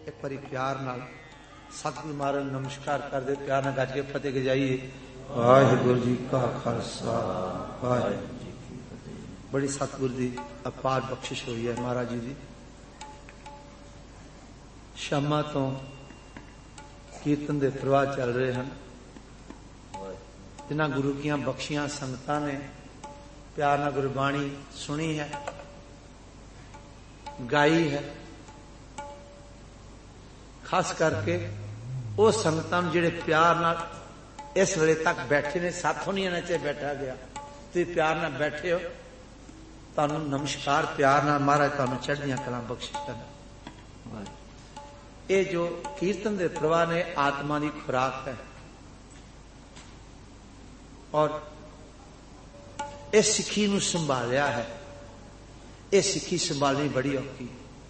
एक बारी प्यार नाल सतगुरु महाराज नमस्कार कर दे, प्यार नाल गज के फतेह के जाइए। वाहिगुरु जी का खालसा वाहिगुरु जी की फतेह। बड़ी सतगुरु दी अपार बख्शिश हुई है महाराज जी दी। शामा तो कीर्तन दे प्रवाह चल रहे हैं, जिन्हां गुरु की बख्शियां संगतां ने प्यार नाल गुरबाणी सुनी है, गाई है। खास करके वो संगतां जिहड़े प्यार नाल इस वेले तक बैठे ने, साथों नहीं आना चाहिए बैठा गया, तुसीं प्यार नाल बैठे हो, तुहानूं नमस्कार प्यार नाल महाराज तुहानूं चढ़दियां कलां बख्शिश करन। ये जो कीर्तन दे प्रवाह ने आत्मा की खुराक है, और इस सिक्खी नूं संभालिया है। ये सिक्खी संभालनी बड़ी औखी।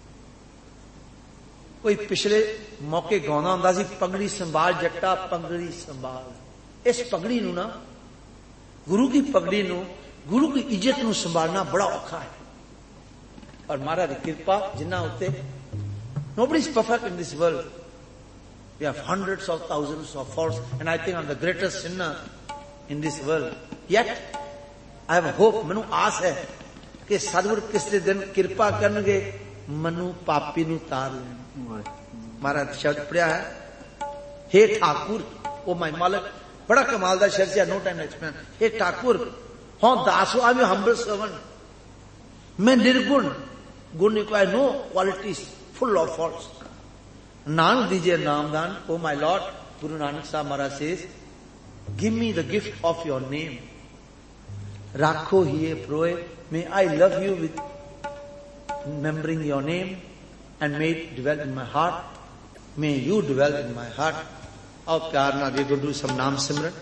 कोई पिछले मौके गाउंदा हुंदा सी, पगड़ी संभाल जट्टा पगड़ी संभाल। इस पगड़ी नूं ना, गुरु की पगड़ी नूं, गुरु की इज्जत नूं संभालना बड़ा औखा है। और महाराज की कृपा जिन्हां उत्ते, nobody is perfect in this world. We have hundreds of thousands of faults, and I think I'm the greatest sinner in this world. Yet I have hope, मैनू आस है कि सतगुरु किसी दिन कृपा करनगे, मनु पापी नू तार लेंगे। महाराज शब्द पढ़िया है, हे ठाकुर, ओ माय मालिक, बड़ा कमाल दा शब्द है, नो टाइम एक्सप्लेन। हे ठाकुर, हाँ दास आई एम हम्बल सर्वेंट, मैं निर्गुण, गुण require no qualities, full of faults. Nanak दीजिए नामदान, oh my Lord. Guru Nanak साहब महाराज says, give me the gift of your name, राखो हिए प्रोए, may I love you with remembering your name, and may it dwell in my heart, may you dwell in my heart। और प्यार ना दे गुरु सब नाम सिमरन।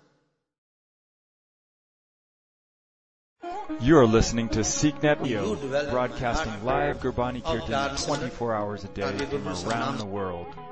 You are listening to SeekNet Radio, broadcasting live Gurbani Kirtan 24 hours a day from around the world.